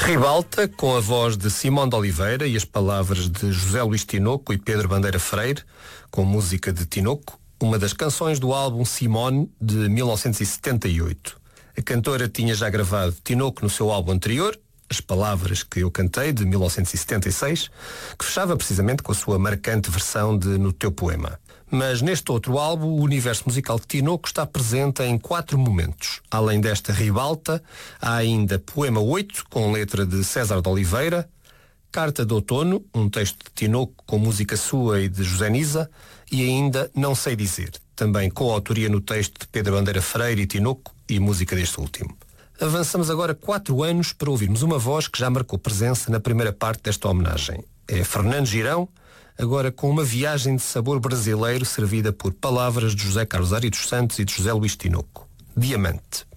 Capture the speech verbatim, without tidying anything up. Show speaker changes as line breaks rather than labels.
Ribalta, com a voz de Simão de Oliveira e as palavras de José Luís Tinoco e Pedro Bandeira Freire, com música de Tinoco, uma das canções do álbum Simone de mil novecentos e setenta e oito. A cantora tinha já gravado Tinoco no seu álbum anterior, As Palavras que Eu Cantei, de mil novecentos e setenta e seis, que fechava precisamente com a sua marcante versão de No Teu Poema. Mas neste outro álbum, o universo musical de Tinoco está presente em quatro momentos. Além desta Ribalta, há ainda Poema oito, com letra de César de Oliveira, Carta de Outono, um texto de Tinoco com música sua e de José Nisa, e ainda Não Sei Dizer, também com autoria no texto de Pedro Bandeira Freire e Tinoco e música deste último. Avançamos agora quatro anos para ouvirmos uma voz que já marcou presença na primeira parte desta homenagem. É Fernando Girão, agora com uma viagem de sabor brasileiro servida por palavras de José Carlos Ari dos Santos e de José Luís Tinoco. Diamante.